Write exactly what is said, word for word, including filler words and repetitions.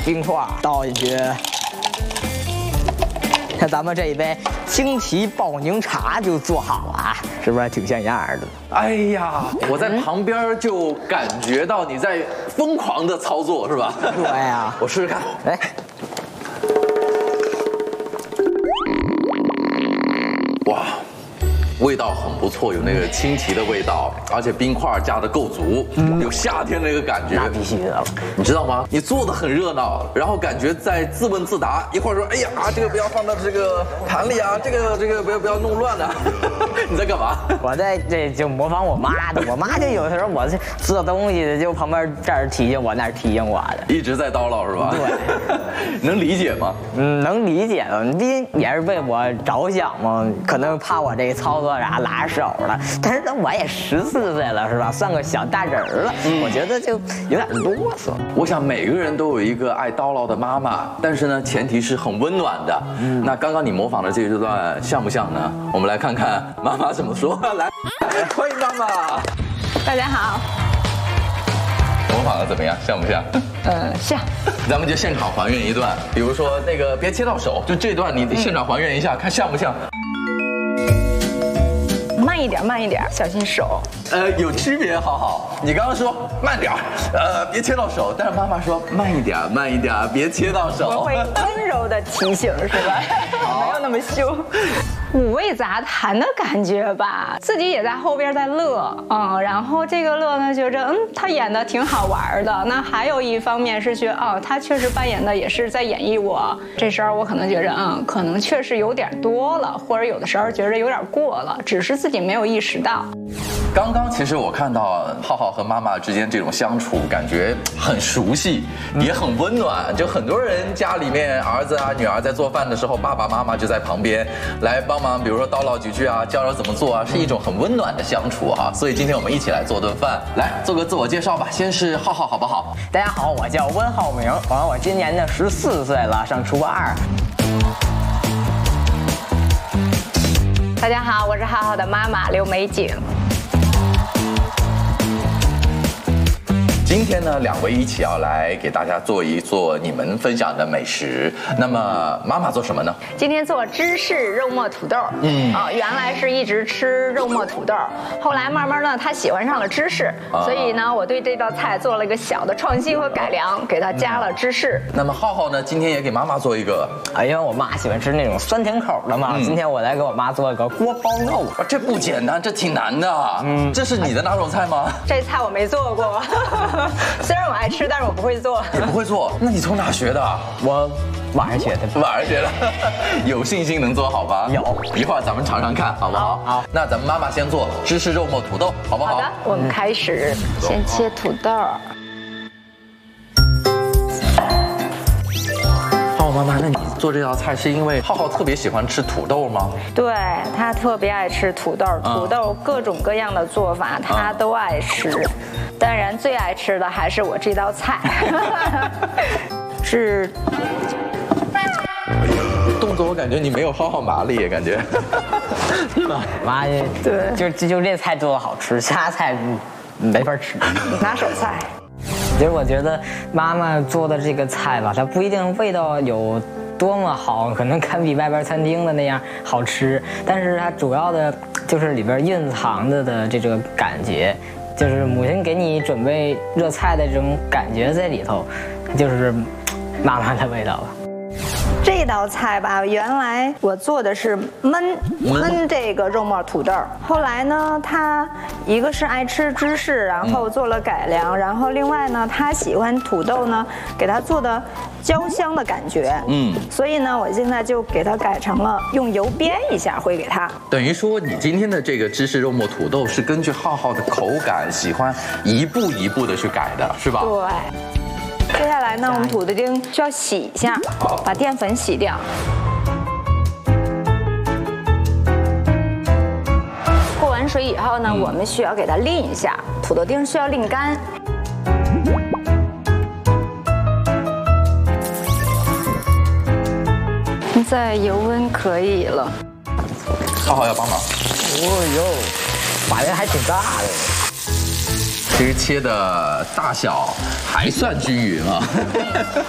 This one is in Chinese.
冰块倒进去。看咱们这一杯惊奇爆柠茶就做好了啊，是不是还挺像样的？ 哎呀，我在旁边就感觉到你在疯狂的操作，是吧？ 对呀， 我试试看。 哎。 哇，味道很不错，有那个清奇的味道，而且冰块加的够足，嗯、有夏天那个感觉。 那必须的， 你知道吗？你做的很热闹，然后感觉在自问自答，一会儿说，哎呀，这个不要放到这个盘里啊，这个这个不要不要弄乱啊。你在干嘛？ 我在这就模仿我妈的，我妈就有的时候我这做东西的，就旁边这儿提醒我，那儿提醒我的， 一直在叨唠是吧？ 对， 能理解吗？ 嗯，能理解的，毕竟也是为我着想嘛，可能怕我这个操作啥拉手了，但是呢，我也十四岁了是吧？算个小大人了，嗯、我觉得就有点啰嗦。 我想每个人都有一个爱叨唠的妈妈，但是呢，前提是很温暖的。嗯、那刚刚你模仿的这一段像不像呢？我们来看看妈妈怎么说。来，欢迎妈妈。 大家好。 模仿的怎么样？像不像？ 嗯，像。 咱们就现场还原一段，比如说那个别切到手，就这段你现场还原一下，嗯、看像不像？ 慢一点，慢一点，小心手。 呃，有区别，好好。你刚刚说慢点，呃，别切到手，但是妈妈说慢一点，慢一点，别切到手。 我会温柔的提醒，是吧？没有那么凶。五味杂谈的感觉吧，自己也在后边在乐，嗯，然后这个乐呢，觉着嗯，他演的挺好玩的。那还有一方面是觉得，哦，他确实扮演的也是在演绎我。这时候我可能觉着，嗯，可能确实有点多了，或者有的时候觉着有点过了，只是自己没有意识到。 刚刚其实我看到浩浩和妈妈之间这种相处，感觉很熟悉，也很温暖。就很多人家里面儿子啊、女儿在做饭的时候，爸爸妈妈就在旁边来帮忙，比如说叨唠几句啊，教教怎么做啊，是一种很温暖的相处哈、啊。所以今天我们一起来做顿饭，来做个自我介绍吧。先是浩浩好不好？ 大家好，我叫温浩明，完我今年呢十四岁了，上初二。 大家好，我是浩浩的妈妈刘美景。 今天呢，两位一起要来给大家做一做你们分享的美食。那么妈妈做什么呢？ 今天做芝士肉末土豆。嗯啊，原来是一直吃肉末土豆，后来慢慢呢，他喜欢上了芝士，啊、所以呢，我对这道菜做了一个小的创新和改良，给他加了芝士。 那么浩浩呢，今天也给妈妈做一个。 哎呀，我妈喜欢吃那种酸甜口的嘛，嗯、今天我来给我妈做一个锅包肉。 啊，这不简单，这挺难的。嗯，这是你的拿手菜吗？ 这菜我没做过。虽然我爱吃，但是我不会做。 你不会做？那你从哪学的？ 我网上学的。 网上学的，有信心能做好吧？ 有。 一会儿咱们尝尝看，好不好？ 好。 那咱们妈妈先做芝士肉末土豆，好不好？ 好的，我们开始，先切土豆。 浩浩妈妈，那你做这道菜是因为浩浩特别喜欢吃土豆吗？ 对，他特别爱吃土豆，土豆各种各样的做法他都爱吃。当然，最爱吃的还是我这道菜，是。 动作我感觉你没有浩浩麻利，感觉，是吧？ 妈呀， 对， 就就就这菜做的好吃，其他菜没法吃。 拿手菜。 其实我觉得妈妈做的这个菜吧，它不一定味道有多么好，可能堪比外边餐厅的那样好吃，但是它主要的就是里边蕴藏着的这个感觉。就是母亲给你准备热菜的这种感觉在里头，就是妈妈的味道吧。 这道菜吧，原来我做的是焖焖这个肉末土豆，后来呢，他一个是爱吃芝士，然后做了改良，然后另外呢，他喜欢土豆呢，给他做的焦香的感觉，嗯，所以呢，我现在就给他改成了用油煸一下会给他。 等于说，你今天的这个芝士肉末土豆是根据浩浩的口感，喜欢一步一步的去改的，是吧？ 对。接下来呢，我们土豆丁需要洗一下，把淀粉洗掉。过完水以后呢，嗯、我们需要给它淋一下，土豆丁需要淋干。再油温可以了。 浩浩要帮忙。 哦呦，反应还挺大的。 其实切的大小还算均匀啊。